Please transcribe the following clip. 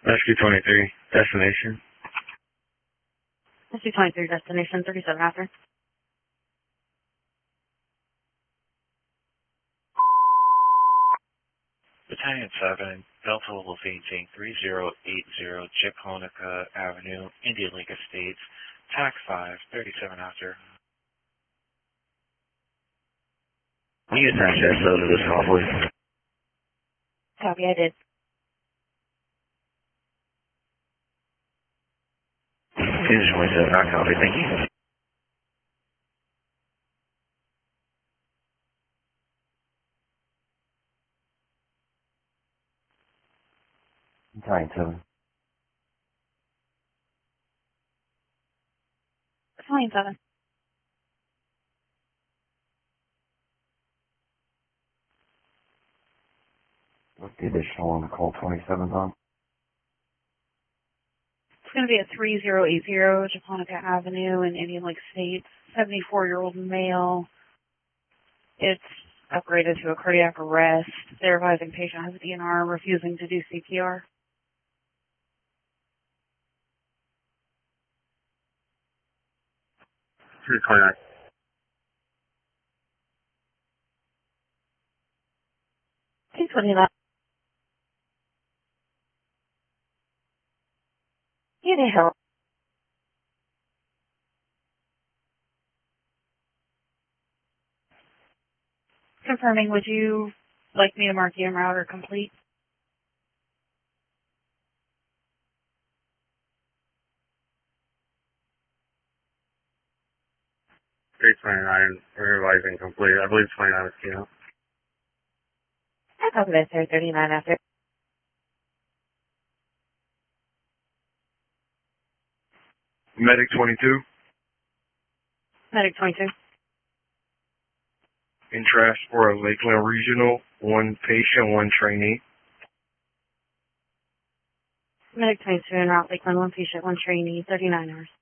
Rescue 23, destination. Rescue 23, destination 37 after. Battalion 7, Delta Level Paging 3080 Japonica Avenue, Indian Lake Estates, TAC 5, 37 after. Can you attach SO to this call, please? Copy, I did. Fusion 27, I copy, thank you. Battalion 7. Battalion 7. What's the additional on call 27's on? It's going to be at 3080 Japonica Avenue in Indian Lake Estates. 74-year-old male. It's upgraded to a cardiac arrest. They're advising patient has a DNR, refusing to do CPR. Two 29. 229. You need help. Confirming, would you like me to mark you en route or complete? 329, we're advising complete. I believe 29 is keynote. I copy that, sir. 39 after. Medic 22, Medic 22. in transport of Lakeland Regional, 1 patient, 1 trainee. Medic 22 en route, Lakeland, 1 patient, 1 trainee, 39 hours.